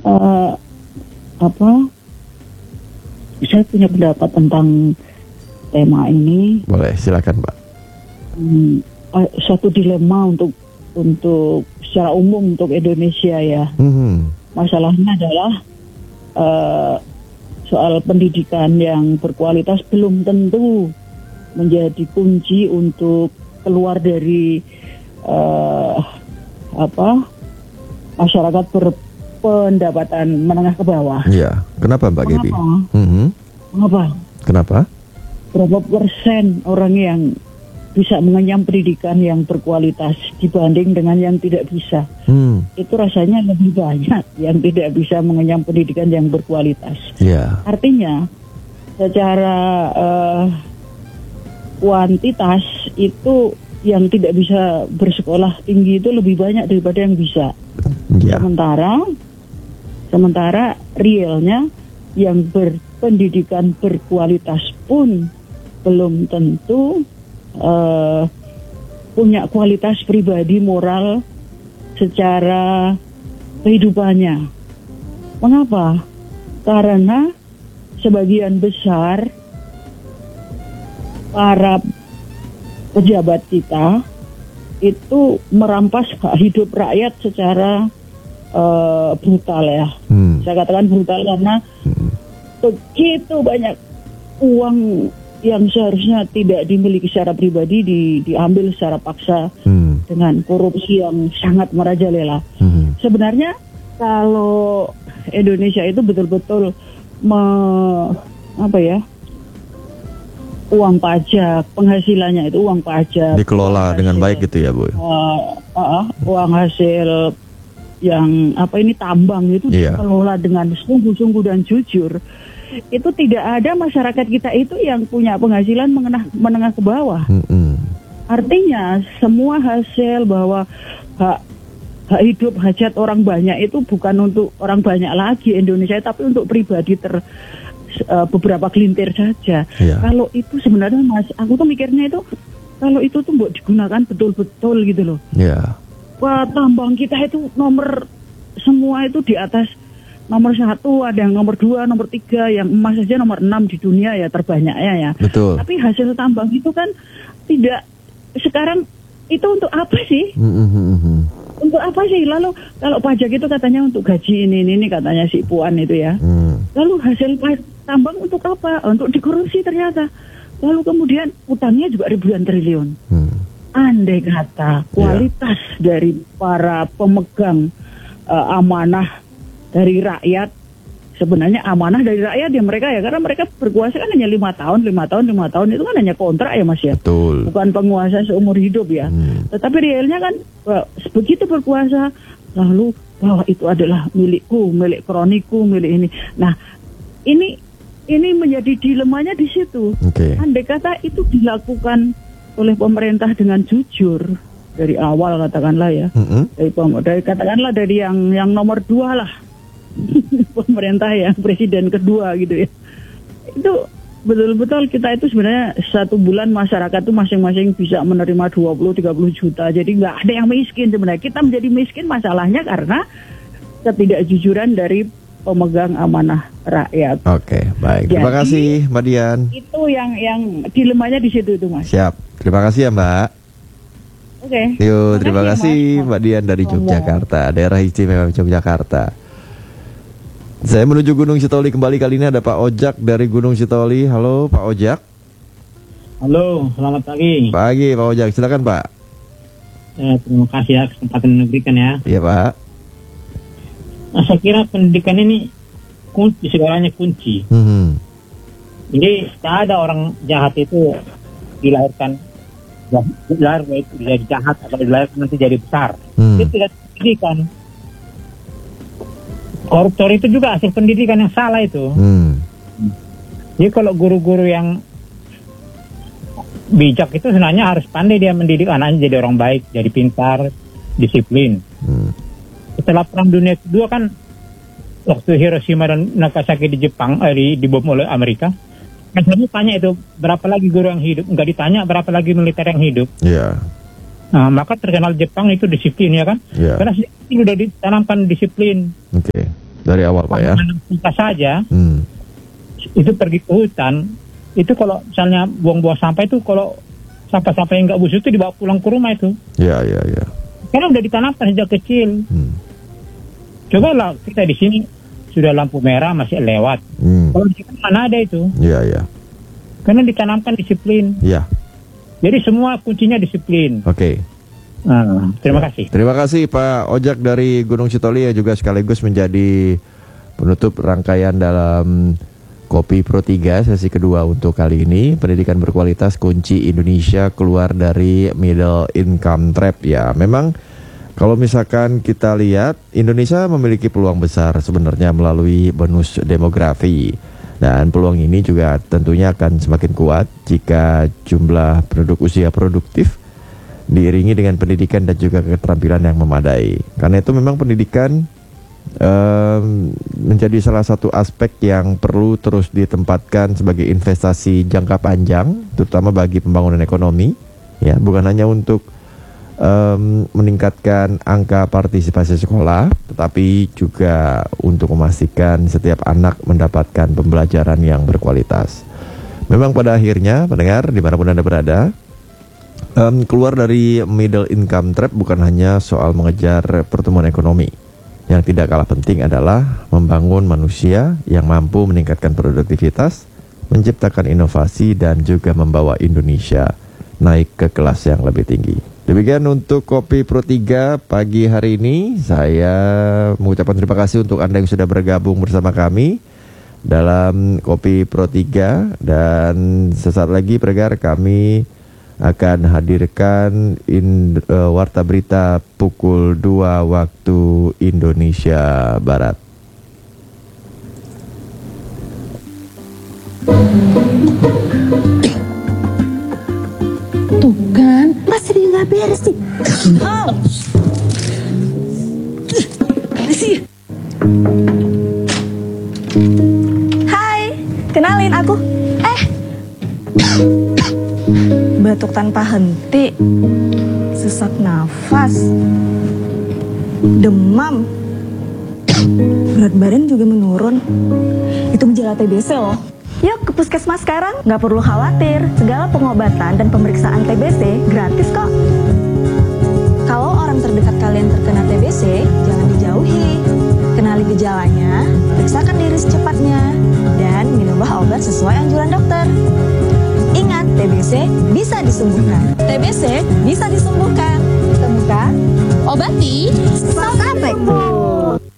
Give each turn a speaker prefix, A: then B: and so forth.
A: eh, apa? Saya punya pendapat tentang tema ini.
B: Boleh, silakan Pak.
A: Suatu dilema untuk secara umum untuk Indonesia ya. Masalahnya adalah soal pendidikan yang berkualitas belum tentu menjadi kunci untuk keluar dari masyarakat berpendapatan menengah ke bawah.
B: Iya, kenapa Mbak Gaby?
A: Mengapa?
B: Kenapa?
A: Berapa persen orang yang bisa mengenyam pendidikan yang berkualitas dibanding dengan yang tidak bisa? Itu rasanya lebih banyak yang tidak bisa mengenyam pendidikan yang berkualitas. Artinya secara kuantitas itu yang tidak bisa bersekolah tinggi itu lebih banyak daripada yang bisa. Sementara realnya yang berpendidikan berkualitas pun belum tentu punya kualitas pribadi moral secara kehidupannya. Mengapa? Karena sebagian besar para pejabat kita itu merampas hak hidup rakyat secara brutal ya. Saya katakan brutal karena begitu banyak uang yang seharusnya tidak dimiliki secara pribadi diambil secara paksa dengan korupsi yang sangat merajalela. Sebenarnya kalau Indonesia itu betul-betul uang pajak, penghasilannya itu uang pajak
B: dikelola dengan baik gitu ya Bu.
A: Uang hasil yang tambang itu dikelola dengan sungguh-sungguh dan jujur. Itu tidak ada masyarakat kita itu yang punya penghasilan menengah ke bawah. Artinya semua hasil bahwa hak hidup hajat orang banyak itu bukan untuk orang banyak lagi Indonesia, tapi untuk pribadi beberapa gelintir saja. Kalau itu sebenarnya aku tuh mikirnya itu kalau itu tuh buat digunakan betul-betul gitu loh. Wah, tambang kita itu semua itu di atas nomor 1, ada yang nomor 2, nomor 3, yang emas saja nomor 6 di dunia ya terbanyaknya ya.
B: Betul.
A: Tapi hasil tambang itu kan tidak, sekarang itu untuk apa sih? Untuk apa sih? Lalu kalau pajak itu katanya untuk gaji ini katanya si Puan itu ya. Lalu hasil tambang untuk apa? Untuk dikorupsi ternyata. Lalu kemudian utangnya juga ribuan triliun. Andai kata kualitas dari para pemegang amanah dari rakyat, sebenarnya amanah dari rakyat ya mereka ya, karena mereka berkuasa kan hanya 5 tahun itu kan hanya kontrak ya Mas ya.
B: Betul.
A: Bukan penguasa seumur hidup ya. Tetapi realnya kan begitu berkuasa lalu bahwa itu adalah milikku, milik kroniku, milik ini. Nah, ini menjadi dilemanya di situ. Andai kata itu dilakukan oleh pemerintah dengan jujur dari awal katakanlah ya. Dari yang nomor 2 lah. Pemerintah yang presiden kedua gitu ya. Itu betul-betul kita itu sebenarnya 1 bulan masyarakat itu masing-masing bisa menerima 20-30 juta. Jadi nggak ada yang miskin sebenarnya. Kita menjadi miskin masalahnya karena ketidakjujuran dari pemegang amanah rakyat.
B: Oke, baik. Terima kasih Mbak Dian.
A: Itu yang dilemanya di situ itu Mas.
B: Siap. Terima kasih ya Mbak.
A: Oke.
B: Yuk, terima kasih Mbak Dian dari Yogyakarta, daerah istimewa Yogyakarta. Saya menuju Gunung Sitoli kembali, kali ini ada Pak Ojak dari Gunung Sitoli. Halo Pak Ojak.
C: Halo, selamat pagi.
B: Pagi Pak Ojak, silakan Pak.
C: Terima kasih ya kesempatan yang diberikan ya.
B: Iya Pak.
C: Nah, saya kira pendidikan ini kunci, segalanya kunci. Jadi tidak ada orang jahat itu dilahirkan itu jadi jahat atau dilahirkan nanti jadi besar. Itu tidak pendidikan. Koruptor itu juga hasil pendidikan yang salah itu. Jadi kalau guru-guru yang bijak itu sebenarnya harus pandai dia mendidik anaknya jadi orang baik, jadi pintar, disiplin. Setelah Perang Dunia Kedua kan waktu Hiroshima dan Nagasaki di Jepang dibom oleh Amerika, kan kamu tanya itu berapa lagi guru yang hidup, nggak ditanya berapa lagi militer yang hidup. Nah, maka terkenal Jepang itu disiplin ya kan, karena sudah ditanamkan disiplin.
B: Dari awal Pak ya.
C: Kita saja itu pergi ke hutan, itu kalau misalnya buang-buang sampah itu, kalau sampah-sampah yang nggak busuk itu dibawa pulang ke rumah itu.
B: Iya.
C: Karena udah ditanamkan sejak kecil. Cobalah kita di sini sudah lampu merah masih lewat. Kalau di sana mana ada itu?
B: Iya.
C: Karena ditanamkan disiplin.
B: Iya.
C: Jadi semua kuncinya disiplin.
B: Oke.
C: Terima kasih.
B: Terima kasih Pak Ojak dari Gunung Sitoli yang juga sekaligus menjadi penutup rangkaian dalam Kopi Pro 3 sesi kedua untuk kali ini. Pendidikan berkualitas kunci Indonesia keluar dari middle income trap. Ya, memang kalau misalkan kita lihat, Indonesia memiliki peluang besar sebenarnya melalui bonus demografi. Dan peluang ini juga tentunya akan semakin kuat jika jumlah penduduk usia produktif diiringi dengan pendidikan dan juga keterampilan yang memadai. Karena itu memang pendidikan menjadi salah satu aspek yang perlu terus ditempatkan sebagai investasi jangka panjang, terutama bagi pembangunan ekonomi. Ya, bukan hanya untuk meningkatkan angka partisipasi sekolah, tetapi juga untuk memastikan setiap anak mendapatkan pembelajaran yang berkualitas. Memang pada akhirnya, pendengar dimanapun Anda berada, keluar dari middle income trap bukan hanya soal mengejar pertumbuhan ekonomi. Yang tidak kalah penting adalah membangun manusia yang mampu meningkatkan produktivitas, menciptakan inovasi, dan juga membawa Indonesia naik ke kelas yang lebih tinggi. Demikian untuk Kopi Pro 3 pagi hari ini. Saya mengucapkan terima kasih untuk Anda yang sudah bergabung bersama kami dalam Kopi Pro 3. Dan sesaat lagi pendengar, kami akan hadirkan Warta Berita pukul 2 waktu Indonesia Barat.
D: Tuh kan, masih dia nggak beres sih.
E: Hai, kenalin aku. Batuk tanpa henti, sesak nafas, demam, berat badan juga menurun. Itu gejala TBC loh. Yuk ke puskesmas sekarang, nggak perlu khawatir. Segala pengobatan dan pemeriksaan TBC gratis kok. Kalau orang terdekat kalian terkena TBC, jangan dijauhi. Kenali gejalanya, periksakan diri secepatnya, dan minumlah obat sesuai anjuran dokter. Ingat, TBC bisa disembuhkan. TBC bisa disembuhkan. Temukan,
D: Obati
E: sampai sembuh.